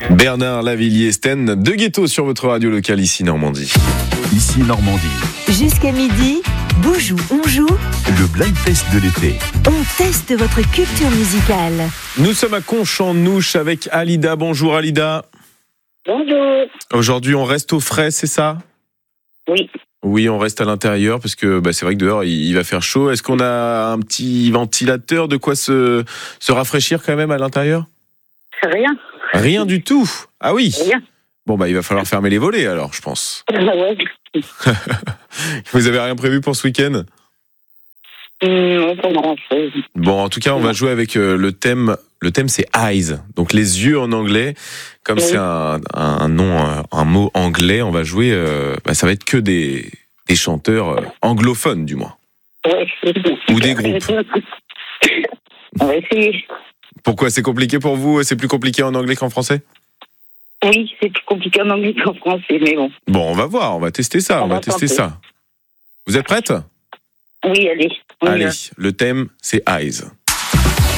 Bernard Lavillier-Sten de Ghetto sur votre radio locale ici Normandie. Ici Normandie. Jusqu'à midi, Boujou, on joue. Le blind test de l'été. On teste votre culture musicale. Nous sommes à Conche-en-Nouche avec Alida. Bonjour Alida. Bonjour. Aujourd'hui on reste au frais, c'est ça ? Oui. Oui, on reste à l'intérieur parce que c'est vrai que dehors il va faire chaud. Est-ce qu'on a un petit ventilateur, de quoi se rafraîchir quand même à l'intérieur ? Rien. Rien du tout. Ah oui. Rien. Bon il va falloir fermer les volets alors, je pense. Ouais. Vous avez rien prévu pour ce week-end ? Non, pas grand-chose. Bon, en tout cas, on va jouer avec le thème. Le thème, c'est eyes, donc les yeux en anglais. Comme c'est un mot anglais, on va jouer. Ça va être que des chanteurs anglophones, du moins. Ouais. Ou des groupes. On va essayer. Pourquoi c'est compliqué pour vous ? C'est plus compliqué en anglais qu'en français ? Oui, c'est plus compliqué en anglais qu'en français, mais bon. Bon, on va voir, on va tester ça, On va tenter. Vous êtes prête ? Oui, allez. Allez, le thème, c'est eyes.